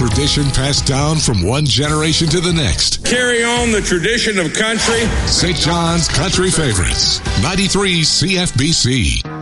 tradition passed down from one generation to the next. Carry on the tradition of country. St. John's Country Favorites, 93 CFBC.